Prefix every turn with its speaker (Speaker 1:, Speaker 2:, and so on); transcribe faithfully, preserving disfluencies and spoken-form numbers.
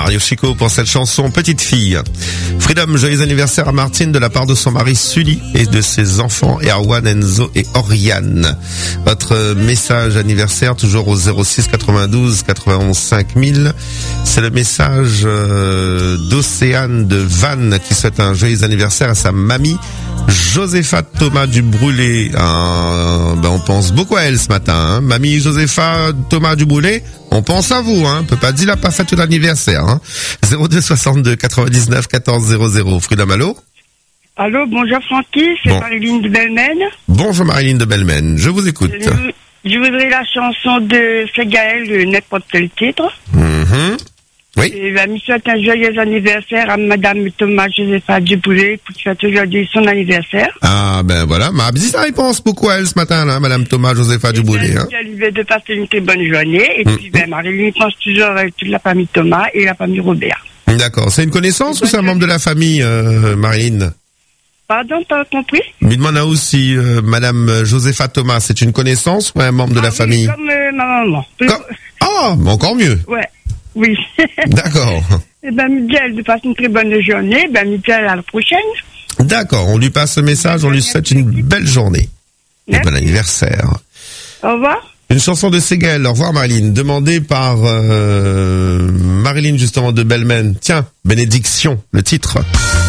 Speaker 1: Mario Chico pour cette chanson Petite Fille. Freedom, joyeux anniversaire à Martine de la part de son mari Sully et de ses enfants Erwan, Enzo et Oriane. Votre message anniversaire toujours au zéro six quatre-vingt-douze quatre-vingt-onze cinq mille. C'est le message euh, d'Océane de Vannes qui souhaite un joyeux anniversaire à sa mamie Josépha Thomas du Brûlé. Euh, ben on pense beaucoup à elle ce matin, hein. Mamie Josépha Thomas du Brûlé, on pense à vous, hein. On peut pas dire la pas fait tout l'anniversaire, hein. zéro deux soixante-deux quatre-vingt-dix-neuf quatorze zéro zéro. Freedom, allô?
Speaker 2: Allô, bonjour Francky, c'est
Speaker 1: bon.
Speaker 2: Marilyn de Belmen.
Speaker 1: Bonjour Marilyn de Belmen, je vous écoute.
Speaker 2: Je, je voudrais la chanson de Fégaël, de n'importe quel titre.
Speaker 1: Mm-hmm. Oui.
Speaker 2: Et la mission souhaite un joyeux anniversaire à Madame Thomas Josépha Duboulet pour fêter aujourd'hui son anniversaire.
Speaker 1: Ah ben voilà, m'a dit sa réponse beaucoup à elle ce matin là, Madame Thomas Josépha Duboulet. Hein.
Speaker 2: Je lui de passer une très bonne journée et mmh. puis ben Marilyn pense toujours avec toute la famille Thomas et la famille Robert.
Speaker 1: D'accord, c'est une connaissance ou c'est un membre de la famille, euh, Marilyn?
Speaker 2: Pardon, t'as compris?
Speaker 1: Mais demande à aussi, euh, Madame Josépha Thomas, c'est une connaissance ou un membre de
Speaker 2: ah,
Speaker 1: la
Speaker 2: oui,
Speaker 1: famille?
Speaker 2: Comme euh, ma maman.
Speaker 1: Comme... Ah, mais encore mieux.
Speaker 2: Ouais. Oui.
Speaker 1: D'accord.
Speaker 2: Eh ben, Miguel, de passer une très bonne journée. Ben, Miguel, à la prochaine.
Speaker 1: D'accord, on lui passe ce message, on lui souhaite une belle journée. Et bon anniversaire.
Speaker 2: Au revoir.
Speaker 1: Une chanson de Séguel, au revoir Marilyn, demandée par euh, Marilyn justement de Belmen. Tiens, Bénédiction, le titre.